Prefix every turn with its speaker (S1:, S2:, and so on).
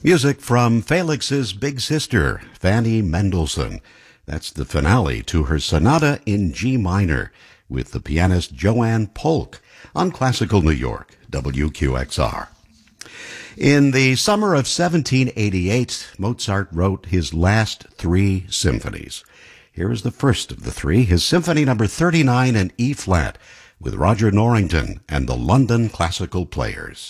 S1: Music from Felix's big sister, Fanny Mendelssohn. That's the finale to her sonata in G minor with the pianist Joanne Polk on Classical New York, WQXR. In the summer of 1788, Mozart wrote his last three symphonies. Here is the first of the three, his Symphony No. 39 in E-flat, with Roger Norrington and the London Classical Players.